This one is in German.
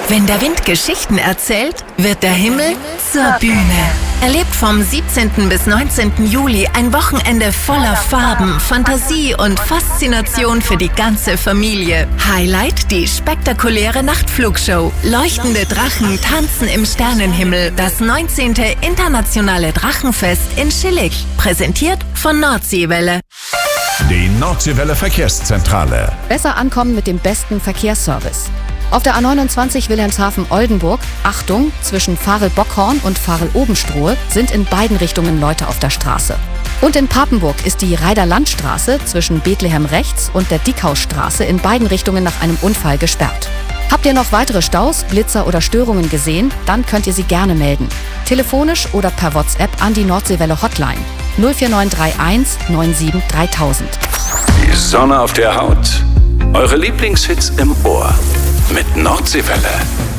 Wenn der Wind Geschichten erzählt, wird der Himmel zur Bühne. Erlebt vom 17. bis 19. Juli ein Wochenende voller Farben, Fantasie und Faszination für die ganze Familie. Highlight die spektakuläre Nachtflugshow. Leuchtende Drachen tanzen im Sternenhimmel. Das 19. Internationale Drachenfest in Schillig. Präsentiert von Nordseewelle. Die Nordseewelle Verkehrszentrale. Besser ankommen mit dem besten Verkehrsservice. Auf der A29 Wilhelmshaven-Oldenburg, Achtung, zwischen Farel-Bockhorn und Farel-Obenstrohe sind in beiden Richtungen Leute auf der Straße. Und in Papenburg ist die Reider-Landstraße zwischen Bethlehem rechts und der Dickhausstraße in beiden Richtungen nach einem Unfall gesperrt. Habt ihr noch weitere Staus, Blitzer oder Störungen gesehen? Dann könnt ihr sie gerne melden. Telefonisch oder per WhatsApp an die Nordseewelle Hotline 04931 97 3000. Die Sonne auf der Haut. Eure Lieblingshits im Ohr. Mit Nordseewelle.